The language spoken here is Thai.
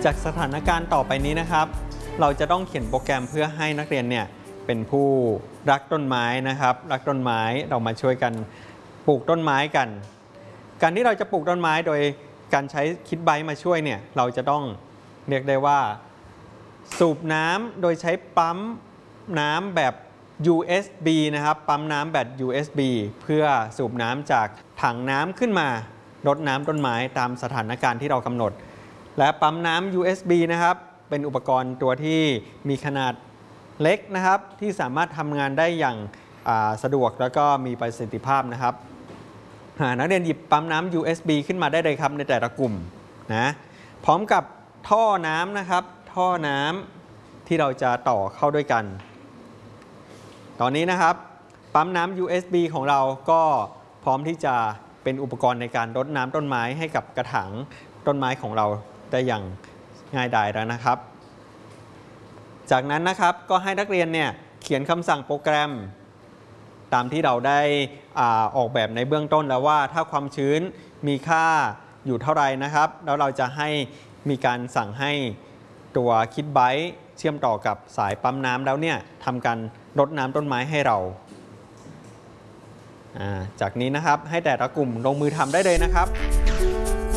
จากสถานการณ์ต่อไปนี้นะครับเราจะต้องเขียนโปรแกรมเพื่อให้นักเรียนเนี่ยเป็นผู้รักต้นไม้นะครับรักต้นไม้เรามาช่วยกันปลูกต้นไม้กันการที่เราจะปลูกต้นไม้โดยการใช้คิดไบต์มาช่วยเนี่ยเราจะต้องเรียกได้ว่าสูบน้ำโดยใช้ปั๊มน้ำแบบ USB นะครับปั๊มน้ำแบบ USB เพื่อสูบน้ำจากถังน้ำขึ้นมารดน้ำต้นไม้ตามสถานการณ์ที่เรากำหนดและปั๊มน้ำ USB นะครับเป็นอุปกรณ์ตัวที่มีขนาดเล็กนะครับที่สามารถทำงานได้อย่างสะดวกแล้วก็มีประสิทธิภาพนะครับนักเรียนหยิบปั๊มน้ำ USB ขึ้นมาได้เลยครับในแต่ละกลุ่มนะพร้อมกับท่อน้ำนะครับท่อน้ำที่เราจะต่อเข้าด้วยกันตอนนี้นะครับปั๊มน้ำ USB ของเราก็พร้อมที่จะเป็นอุปกรณ์ในการรดน้ำต้นไม้ให้กับกระถางต้นไม้ของเราได้อย่างง่ายดายแล้วนะครับจากนั้นนะครับก็ให้นักเรียนเนี่ยเขียนคำสั่งโปรแกรมตามที่เราได้ออกแบบในเบื้องต้นแล้วว่าถ้าความชื้นมีค่าอยู่เท่าไรนะครับแล้วเราจะให้มีการสั่งให้ตัวคิดไบต์เชื่อมต่อกับสายปั๊มน้ำแล้วเนี่ยทำการรดน้ำต้นไม้ให้เราจากนี้นะครับให้แต่ละกลุ่มลงมือทำได้เลยนะครับ